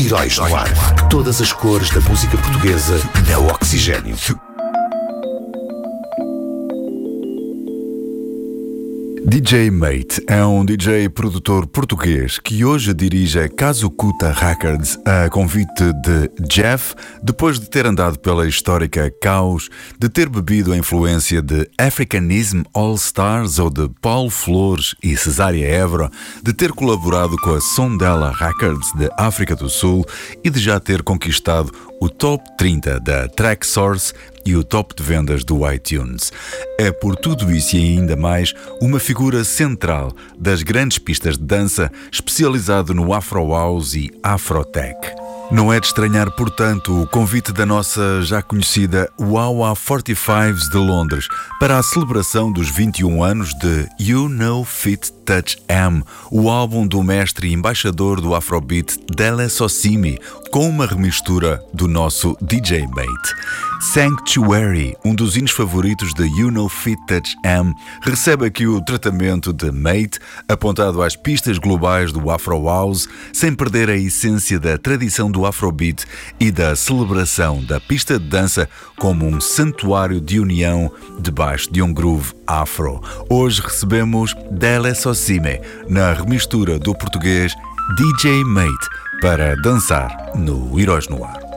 Heróis no Ar. Todas as cores da música portuguesa na Oxigênio. DJ Mate é um DJ produtor português que hoje dirige a Kazukuta Records a convite de Jeff, depois de ter andado pela histórica Caos, de ter bebido a influência de Africanism All Stars ou de Paulo Flores e Cesária Évora, de ter colaborado com a Sondela Records de África do Sul e de já ter conquistado o Top 30 da Tracksource e o top de vendas do iTunes. É por tudo isso e ainda mais uma figura central das grandes pistas de dança, especializado no Afro House e Afrotech. Não é de estranhar, portanto, o convite da nossa já conhecida Wawa 45s de Londres para a celebração dos 21 anos de You Know Fit Touch Am, o álbum do mestre e embaixador do Afrobeat Dele Sosimi, com uma remistura do nosso DJ Mate. Sanctuary, um dos hinos favoritos de You Know Fit Touch Am, recebe aqui o tratamento de Mate, apontado às pistas globais do Afro House, sem perder a essência da tradição do Afrobeat e da celebração da pista de dança como um santuário de união debaixo de um groove afro. Hoje recebemos Dele Sosimi na remistura do português DJ Mate para dançar no Heróis no Ar.